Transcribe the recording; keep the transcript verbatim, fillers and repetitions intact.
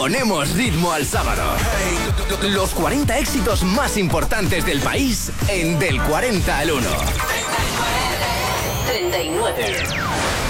ponemos ritmo al sábado. Los cuarenta éxitos más importantes del país en Del cuarenta al uno. treinta y nueve.